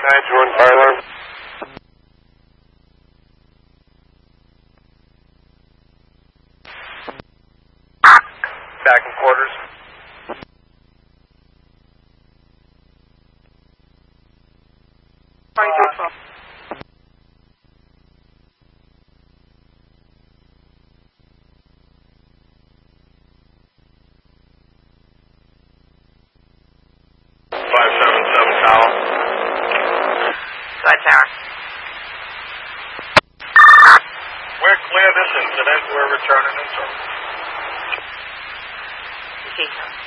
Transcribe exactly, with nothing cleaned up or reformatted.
nine two one fire alarm. Back in quarters. Five seven seven tower. Good tower. We're clear this incident. We're returning in service. Okay.